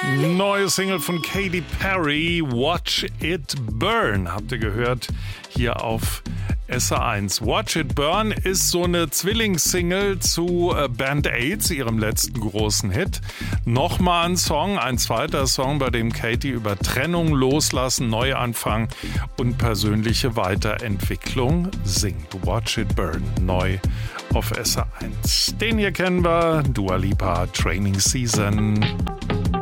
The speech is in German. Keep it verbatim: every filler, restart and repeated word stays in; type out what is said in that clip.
Neue Single von Katy Perry, Watch It Burn, habt ihr gehört, hier auf S R eins. Watch It Burn ist so eine Zwillingssingle zu Band-Aids, ihrem letzten großen Hit. Nochmal ein Song, ein zweiter Song, bei dem Katy über Trennung, Loslassen, Neuanfang und persönliche Weiterentwicklung singt. Watch It Burn, neu auf S R eins. Den hier kennen wir, Dua Lipa, Training Season.